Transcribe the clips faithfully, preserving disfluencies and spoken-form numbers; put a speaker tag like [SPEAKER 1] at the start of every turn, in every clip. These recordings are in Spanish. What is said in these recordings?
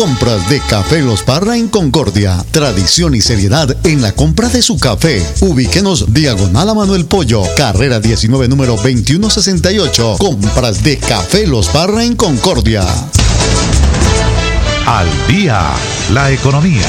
[SPEAKER 1] Compras de Café Los Parra en Concordia. Tradición y seriedad en la compra de su café. Ubíquenos diagonal a Manuel Pollo, carrera diecinueve, número veintiuno sesenta y ocho. Compras de Café Los Parra en Concordia.
[SPEAKER 2] Al día, la economía.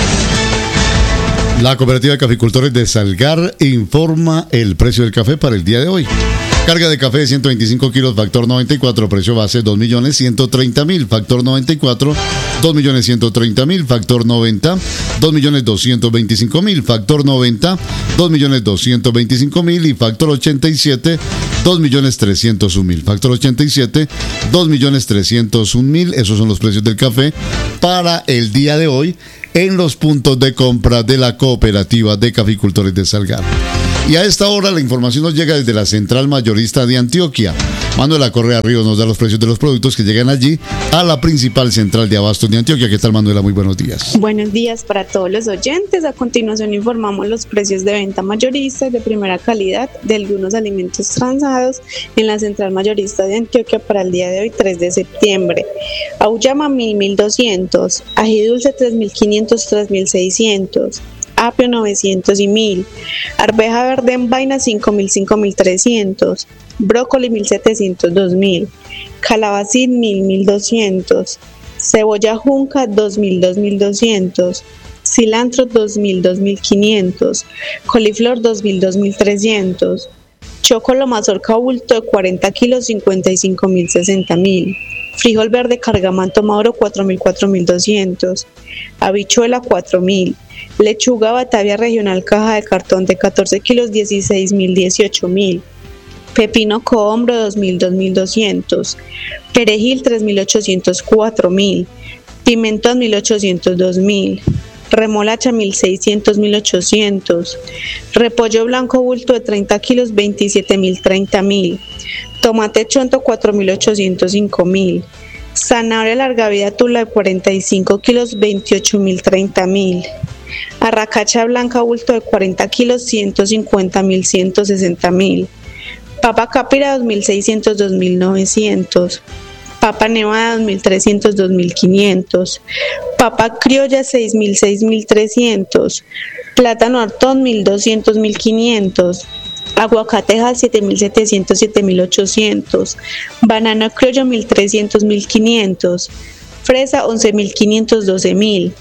[SPEAKER 1] La Cooperativa de Caficultores de Salgar informa el precio del café para el día de hoy. Carga de café de ciento veinticinco kilos, factor noventa y cuatro, precio base dos millones ciento treinta mil, factor noventa y cuatro, dos millones ciento treinta mil, factor noventa, dos millones doscientos veinticinco mil, factor noventa, dos millones doscientos veinticinco mil y factor ochenta y siete, dos millones trescientos un mil, factor ochenta y siete, dos millones trescientos un mil. Esos son los precios del café para el día de hoy en los puntos de compra de la Cooperativa de Caficultores de Salgar. Y a esta hora la información nos llega desde la Central Mayorista de Antioquia. Manuela Correa Ríos nos da los precios de los productos que llegan allí a la principal central de abastos de Antioquia. ¿Qué tal, Manuela? Muy buenos días.
[SPEAKER 3] Buenos días para todos los oyentes. A continuación informamos los precios de venta mayorista de primera calidad de algunos alimentos transados en la Central Mayorista de Antioquia para el día de hoy, tres de septiembre. Auyama mil, mil doscientos, ají dulce tres mil quinientos, tres mil seiscientos. Apio novecientos y mil, arveja verde en vaina cinco mil, cinco mil trescientos, brócoli mil setecientos, dos mil, calabacín mil, mil doscientos, cebolla junca dos mil, dos mil doscientos, cilantro dos mil, dos mil quinientos, coliflor dos mil, dos mil trescientos, chocolo mazorca bulto de cuarenta kilos cincuenta y cinco mil, sesenta mil, frijol verde cargamanto Mauro cuatro mil, cuatro mil doscientos, habichuela cuatro mil, lechuga Batavia regional caja de cartón de catorce kilos dieciséis mil, dieciocho mil, pepino cohombro dos mil, dos mil doscientos, perejil tres mil ochocientos, cuatro mil, pimentón mil ochocientos, dos mil, remolacha mil seiscientos, mil ochocientos, repollo blanco bulto de treinta kilos veintisiete mil, treinta mil, tomate chonto cuatro mil ochocientos, cinco mil, zanahoria larga vida tula de cuarenta y cinco kilos veintiocho mil, treinta mil, arracacha blanca bulto de cuarenta kilos ciento cincuenta mil, ciento sesenta mil, papa capira dos mil seiscientos, dos mil novecientos, papa nevada dos mil trescientos, dos mil quinientos, papa criolla seis mil, seis mil trescientos, plátano hartón mil doscientos, mil quinientos, aguacateja siete mil setecientos, siete mil ochocientos, banano criollo mil trescientos, mil quinientos, fresa once mil quinientos, doce mil,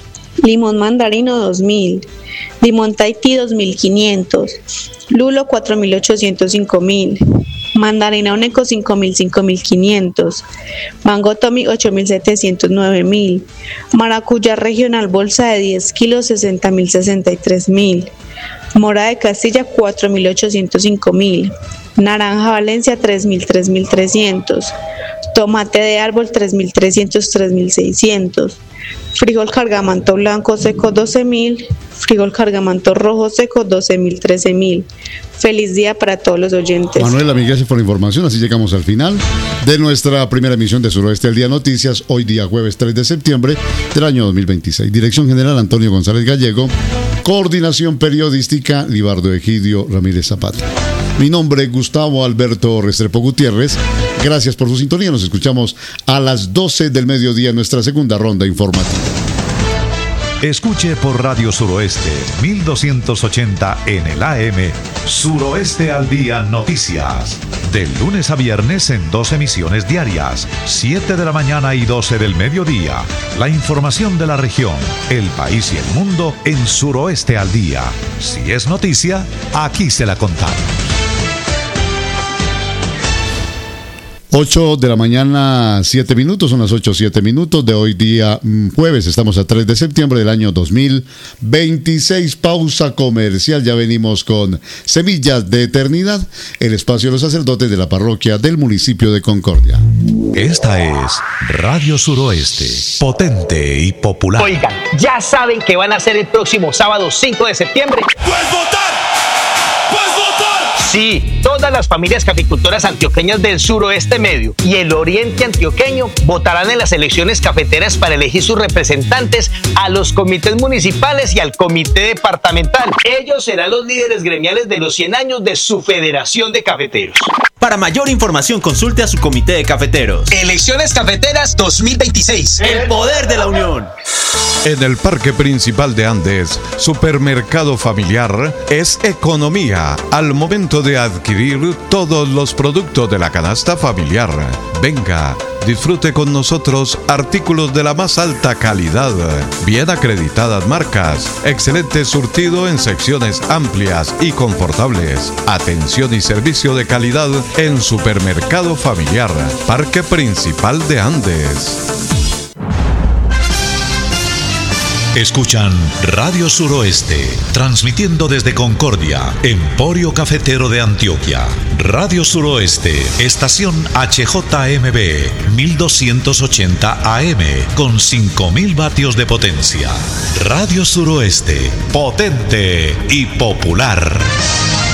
[SPEAKER 3] limón mandarino dos mil, limón Tahití dos mil quinientos, lulo cuatro mil ochocientos, cinco mil, mandarina oneco cinco mil, cinco mil quinientos, mango Tommy ocho mil setecientos, nueve mil, maracuyá regional bolsa de diez kilos sesenta mil, sesenta y tres mil, mora de Castilla cuatro mil ochocientos, cinco mil, naranja Valencia tres mil, tres mil trescientos, tomate de árbol tres mil trescientos, tres mil seiscientos, frijol cargamanto blanco seco doce mil, frijol cargamanto rojo seco doce mil, trece mil. Feliz día para todos los oyentes.
[SPEAKER 1] Manuela, mil gracias por la información. Así llegamos al final de nuestra primera emisión de Suroeste al Día Noticias, hoy día jueves tres de septiembre del año dos mil veintiséis. Dirección General Antonio González Gallego, coordinación periodística Libardo Egidio Ramírez Zapata. Mi nombre es Gustavo Alberto Restrepo Gutiérrez. Gracias por su sintonía. Nos escuchamos a las doce del mediodía en nuestra segunda ronda informativa.
[SPEAKER 2] Escuche por Radio Suroeste mil doscientos ochenta en el A M Suroeste al Día Noticias. De lunes a viernes en dos emisiones diarias, siete de la mañana y doce del mediodía. La información de la región, el país y el mundo en Suroeste al Día. Si es noticia, aquí se la contamos.
[SPEAKER 1] ocho de la mañana, siete minutos, son las ocho, siete minutos de hoy día jueves. Estamos a tres de septiembre del año dos mil veintiséis. Pausa comercial. Ya venimos con Semillas de Eternidad, el espacio de los sacerdotes de la parroquia del municipio de Concordia.
[SPEAKER 2] Esta es Radio Suroeste, potente y popular.
[SPEAKER 4] Oigan, ¿ya saben qué van a hacer el próximo sábado cinco de septiembre?
[SPEAKER 5] ¡Puedes votar! ¡Puedes votar!
[SPEAKER 4] Sí, todas las familias caficultoras antioqueñas del suroeste medio y el oriente antioqueño votarán en las elecciones cafeteras para elegir sus representantes a los comités municipales y al comité departamental. Ellos serán los líderes gremiales de los cien años de su Federación de Cafeteros.
[SPEAKER 6] Para mayor información consulte a su comité de cafeteros.
[SPEAKER 7] Elecciones Cafeteras dos mil veintiséis.
[SPEAKER 6] El poder de la unión.
[SPEAKER 8] En el Parque Principal de Andes, Supermercado Familiar es economía al momento de adquirir todos los productos de la canasta familiar. Venga, disfrute con nosotros artículos de la más alta calidad, bien acreditadas marcas, excelente surtido en secciones amplias y confortables, atención y servicio de calidad en Supermercado Familiar, Parque Principal de Andes.
[SPEAKER 2] Escuchan Radio Suroeste, transmitiendo desde Concordia, Emporio Cafetero de Antioquia. Radio Suroeste, estación H J M B, mil doscientos ochenta A M, con cinco mil vatios de potencia. Radio Suroeste, potente y popular.